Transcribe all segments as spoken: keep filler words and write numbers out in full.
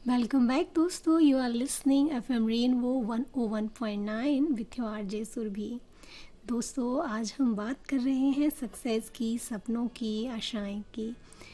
Welcome back दोस्तों, you are listening F M rainbow one O one point nine with your R J Surabhi. दोस्तों, आज हम बात कर रहे हैं सक्सेस की, सपनों की, आशाएं की।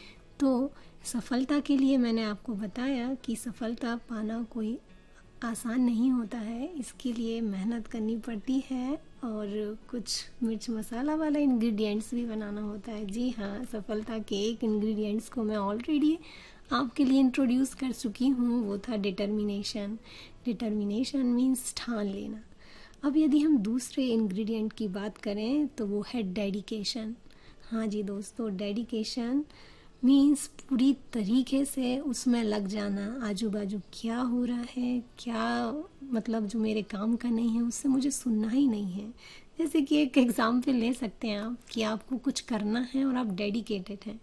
तो सफलता के लिए मैंने आपको बताया कि सफलता पाना कोई आसान नहीं होता है, इसके लिए मेहनत करनी पड़ती है और कुछ मिर्च मसाला वाला इंग्रेडिएंट्स भी बनाना होता है। जी हाँ, सफलता के एक इंग्रेडिएंट्स को मैं ऑलरेडी आपके लिए इंट्रोड्यूस कर चुकी हूँ, वो था डिटर्मिनेशन। डिटर्मिनेशन मीन्स ठान लेना। अब यदि हम दूसरे इंग्रेडिएंट की बात करें तो वो है डेडिकेशन। हाँ जी दोस्तों, डेडिकेशन मीन्स पूरी तरीके से उसमें लग जाना। आजू बाजू क्या हो रहा है, क्या मतलब जो मेरे काम का नहीं है उससे मुझे सुनना ही नहीं है। जैसे कि एक एग्जाम्पल ले सकते हैं आप कि आपको कुछ करना है और आप डेडिकेटेड हैं।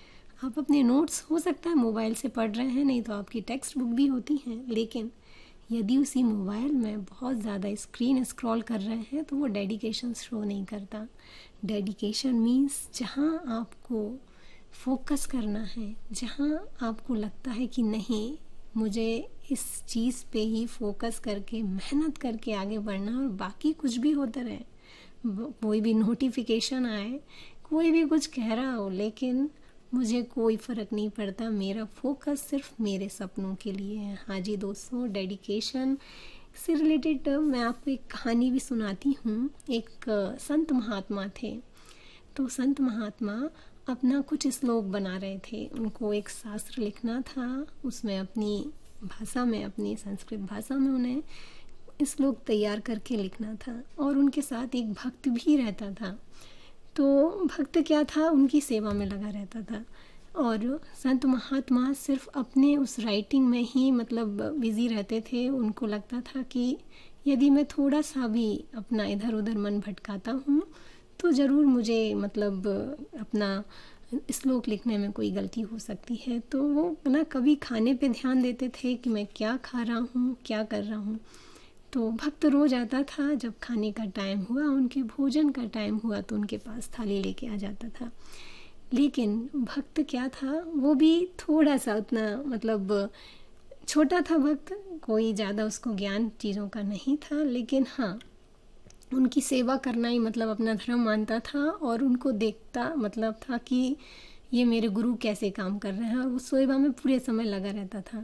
आप अपने नोट्स हो सकता है मोबाइल से पढ़ रहे हैं, नहीं तो आपकी टेक्स्ट बुक भी होती हैं, लेकिन यदि उसी मोबाइल में बहुत ज़्यादा स्क्रीन स्क्रॉल कर रहे हैं तो वो डेडिकेशन शो नहीं करता। डेडिकेशन मीन्स जहाँ आपको फोकस करना है, जहाँ आपको लगता है कि नहीं, मुझे इस चीज़ पे ही फोकस करके मेहनत करके आगे बढ़ना, और बाकी कुछ भी होता रहे, कोई भी नोटिफिकेशन आए, कोई भी कुछ कह रहा हो, लेकिन मुझे कोई फ़र्क नहीं पड़ता, मेरा फोकस सिर्फ मेरे सपनों के लिए है। हाँ जी दोस्तों, डेडिकेशन से रिलेटेड मैं आपको एक कहानी भी सुनाती हूँ। एक संत महात्मा थे। तो संत महात्मा अपना कुछ श्लोक बना रहे थे। उनको एक शास्त्र लिखना था, उसमें अपनी भाषा में, अपनी संस्कृत भाषा में उन्हें श्लोक तैयार करके लिखना था, और उनके साथ एक भक्त भी रहता था। तो भक्त क्या था, उनकी सेवा में लगा रहता था, और संत महात्मा सिर्फ अपने उस राइटिंग में ही मतलब बिज़ी रहते थे। उनको लगता था कि यदि मैं थोड़ा सा भी अपना इधर उधर मन भटकाता हूँ तो ज़रूर मुझे मतलब अपना श्लोक लिखने में कोई गलती हो सकती है। तो वो ना कभी खाने पे ध्यान देते थे कि मैं क्या खा रहा हूँ, क्या कर रहा हूँ। तो भक्त रोज आता था, जब खाने का टाइम हुआ, उनके भोजन का टाइम हुआ, तो उनके पास थाली लेके आ जाता था। लेकिन भक्त क्या था, वो भी थोड़ा सा उतना मतलब छोटा था भक्त, कोई ज़्यादा उसको ज्ञान चीज़ों का नहीं था, लेकिन हाँ, उनकी सेवा करना ही मतलब अपना धर्म मानता था, और उनको देखता मतलब था कि ये मेरे गुरु कैसे काम कर रहे हैं, और उस सेवा में पूरे समय लगा रहता था।